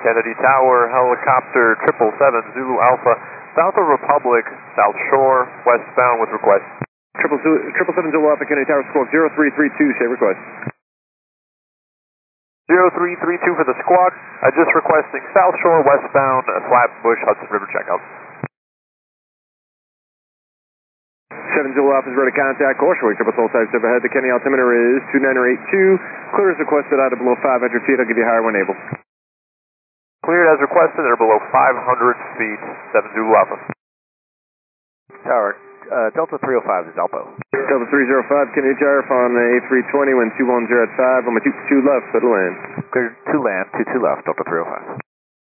Kennedy Tower, helicopter 777 Zulu Alpha, South of Republic, South Shore, westbound with request. 777 Zulu Alpha, Kennedy Tower, squawk 0332, say request. 0332 for the squawk. Just requesting South Shore, westbound, Flatbush, Hudson River checkout. 7 Zulu Alpha is ready to contact course. Wake triple soul types overhead. The Kenny altimeter is 2982. Clear as requested out of below 500 feet. I'll give you higher when able. Cleared as requested. They're below 500 feet. 7 Zulu Alpha. Tower, Delta 305 is Alpo. Delta 305, Kennedy Tower on A320, wind 210 at 5. On my 22 left, for the land. Clear 2 land, 22 left, Delta 305.